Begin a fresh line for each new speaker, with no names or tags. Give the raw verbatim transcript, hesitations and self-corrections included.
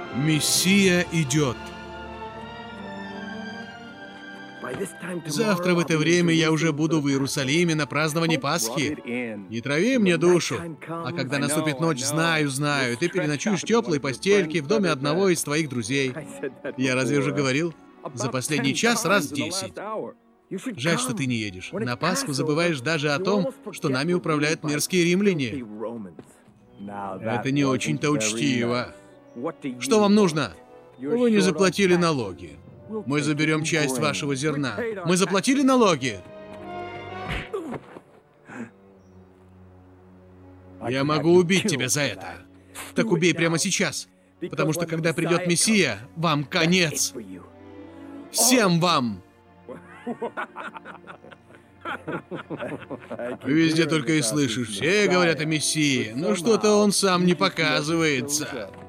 Мессия идет. Завтра в это время я уже буду в Иерусалиме на праздновании Пасхи. Не трави мне душу. А когда наступит ночь, знаю, знаю, ты переночуешь в теплой постельке в доме одного из твоих друзей. Я разве уже говорил? За последний час раз десять. Жаль, что ты не едешь. На Пасху забываешь даже о том, что нами управляют мерзкие римляне. Это не очень-то учтиво. Что вам нужно? Вы не заплатили налоги. Мы заберем часть вашего зерна. Мы заплатили налоги? Я могу убить тебя за это. Так убей прямо сейчас. Потому что когда придет Мессия, вам конец. Всем вам! Везде только и слышишь. Все говорят о Мессии, но что-то он сам не показывается.